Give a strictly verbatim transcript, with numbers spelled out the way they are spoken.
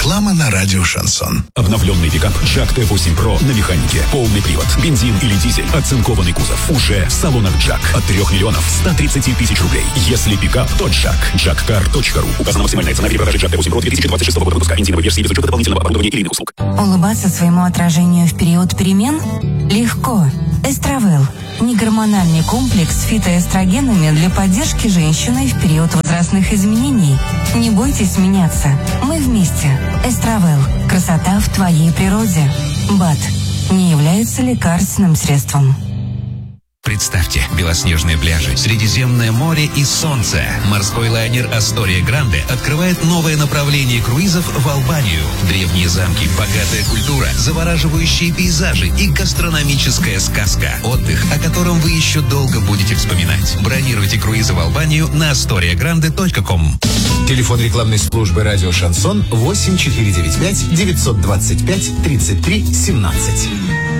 Реклама на радио «Шансон». Обновленный пикап Джак Т восемь Про на механике. Полный привод. Бензин или дизель. Оцинкованный кузов. Уже в салонах Джак. От трех миллионов ста тридцати тысяч рублей. Если пикап, то Джак. джак кар точка ру. Указана максимальная цена при продаже Джак Т восемь Про две тысячи двадцать шестого года выпуска. Бензиновой версии без учета дополнительного оборудования или иных услуг. Улыбаться своему отражению в период перемен? Легко. Эстравел. Негормональный комплекс с фитоэстрогенами для поддержки женщины в период возрастных изменений. Не бойтесь меняться. Мы вместе. Эстравел. Красота в твоей природе. БАД. Не является лекарственным средством. Представьте, белоснежные пляжи, Средиземное море и солнце. Морской лайнер «Астория Гранде» открывает новое направление круизов в Албанию. Древние замки, богатая культура, завораживающие пейзажи и гастрономическая сказка. Отдых, о котором вы еще долго будете вспоминать. Бронируйте круизы в Албанию на астория гранде точка ком. Телефон рекламной службы «Радио Шансон» восемь четыре девять пять девятьсот двадцать пять тридцать три семнадцать.